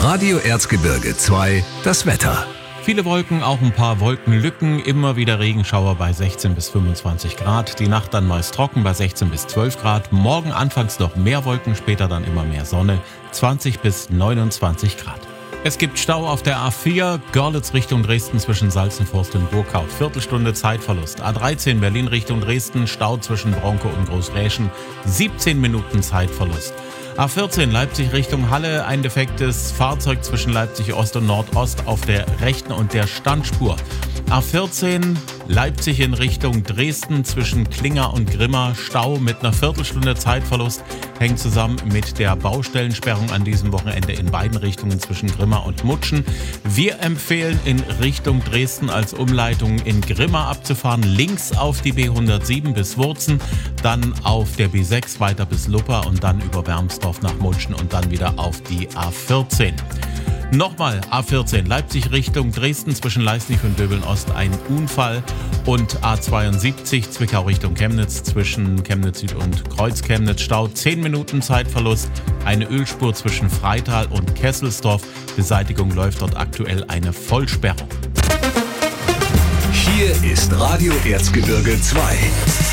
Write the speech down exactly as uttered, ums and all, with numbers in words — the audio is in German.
Radio Erzgebirge zwei, das Wetter. Viele Wolken, auch ein paar Wolkenlücken, immer wieder Regenschauer bei sechzehn bis fünfundzwanzig Grad. Die Nacht dann meist trocken bei sechzehn bis zwölf Grad. Morgen anfangs noch mehr Wolken, später dann immer mehr Sonne, zwanzig bis neunundzwanzig Grad. Es gibt Stau auf der A vier, Görlitz Richtung Dresden zwischen Salzenforst und Burgau. Viertelstunde Zeitverlust. A dreizehn Berlin Richtung Dresden, Stau zwischen Bronke und Großräschen, siebzehn Minuten Zeitverlust. A vierzehn Leipzig Richtung Halle, ein defektes Fahrzeug zwischen Leipzig Ost und Nordost auf der rechten und der Standspur. A vierzehn Leipzig in Richtung Dresden zwischen Klinger und Grimma, Stau mit einer Viertelstunde Zeitverlust, hängt zusammen mit der Baustellensperrung an diesem Wochenende in beiden Richtungen zwischen Grimma und Mutschen. Wir empfehlen in Richtung Dresden als Umleitung in Grimma abzufahren, links auf die B hundertsieben bis Wurzen, dann auf der B sechs weiter bis Luppa und dann über Wermsdorf nach Mutschen und dann wieder auf die A vierzehn. Nochmal A vierzehn Leipzig Richtung Dresden zwischen Leisnig und Döbeln Ost ein Unfall und A zweiundsiebzig Zwickau Richtung Chemnitz zwischen Chemnitz Süd und Kreuz Chemnitz Stau, zehn Minuten Zeitverlust, eine Ölspur zwischen Freital und Kesselsdorf, Beseitigung läuft dort aktuell eine Vollsperrung. Hier ist Radio Erzgebirge zwei.